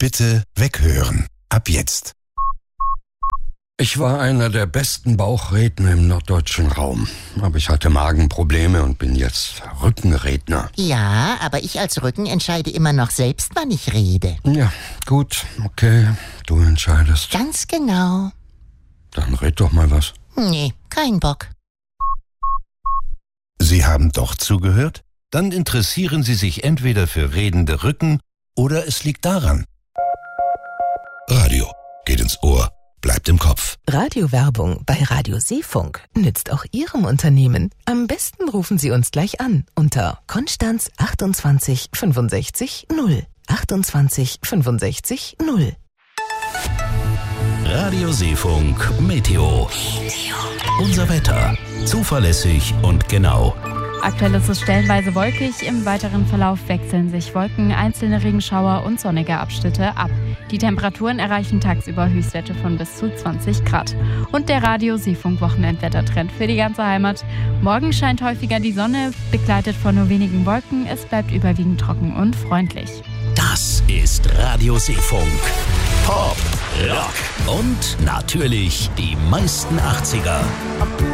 Bitte weghören. Ab jetzt. Ich war einer der besten Bauchredner im norddeutschen Raum. Aber ich hatte Magenprobleme und bin jetzt Rückenredner. Ja, aber ich als Rücken entscheide immer noch selbst, wann ich rede. Ja, gut, okay, du entscheidest. Ganz genau. Dann red doch mal was. Nee, kein Bock. Sie haben doch zugehört? Dann interessieren Sie sich entweder für redende Rücken oder es liegt daran. Radio geht ins Ohr, bleibt im Kopf. Radiowerbung bei Radio Seefunk nützt auch Ihrem Unternehmen. Am besten rufen Sie uns gleich an unter Konstanz 28 65 0. 28 65 0. Radio Seefunk Meteo. Unser Wetter. Zuverlässig und genau. Aktuell ist es stellenweise wolkig, im weiteren Verlauf wechseln sich Wolken, einzelne Regenschauer und sonnige Abschnitte ab. Die Temperaturen erreichen tagsüber Höchstwerte von bis zu 20 Grad. Und der Radio Seefunk Wochenendwettertrend für die ganze Heimat. Morgen scheint häufiger die Sonne, begleitet von nur wenigen Wolken. Es bleibt überwiegend trocken und freundlich. Das ist Radio Seefunk. Pop, Rock und natürlich die meisten 80er.